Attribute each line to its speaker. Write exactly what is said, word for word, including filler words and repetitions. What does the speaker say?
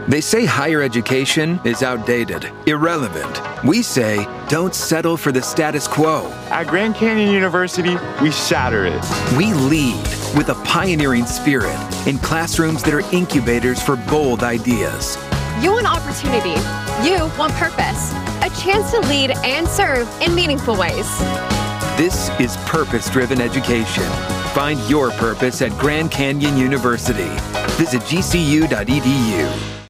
Speaker 1: They say higher education is outdated, irrelevant. We say, don't settle for the status quo.
Speaker 2: At Grand Canyon University, we shatter it.
Speaker 1: We lead with a pioneering spirit in classrooms that are incubators for bold ideas.
Speaker 3: You want opportunity. You want purpose. A chance to lead and serve in meaningful ways.
Speaker 1: This is purpose-driven education. Find your purpose at Grand Canyon University. Visit G C U dot E D U.